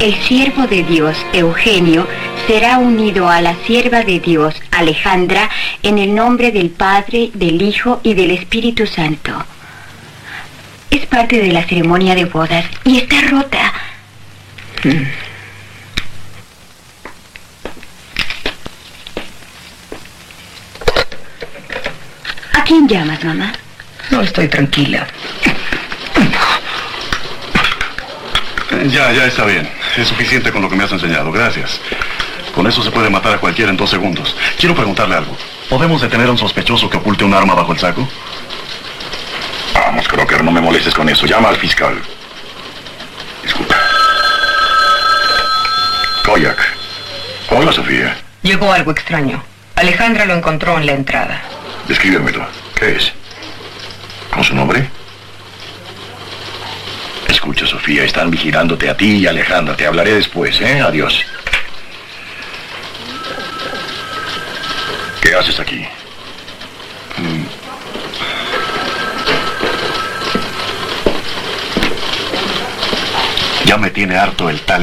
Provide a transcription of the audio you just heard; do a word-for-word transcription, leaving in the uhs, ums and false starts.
El siervo de Dios, Eugenio, será unido a la sierva de Dios, Alejandra, en el nombre del Padre, del Hijo y del Espíritu Santo. Es parte de la ceremonia de bodas y está rota. Hmm. ¿A quién llamas, mamá? No estoy tranquila. Ya, ya está bien. Es suficiente con lo que me has enseñado. Gracias. Con eso se puede matar a cualquiera en dos segundos. Quiero preguntarle algo. ¿Podemos detener a un sospechoso que oculte un arma bajo el saco? Vamos, Crocker, no me molestes con eso. Llama al fiscal. Disculpa. Koyak. Hola, Sofía. Llegó algo extraño. Alejandra lo encontró en la entrada. Descríbemelo. ¿Qué es? ¿Con su nombre? Escucha, Sofía, están vigilándote a ti y a Alejandra. Te hablaré después, ¿eh? Adiós. ¿Qué haces aquí? Mm. Ya me tiene harto el tal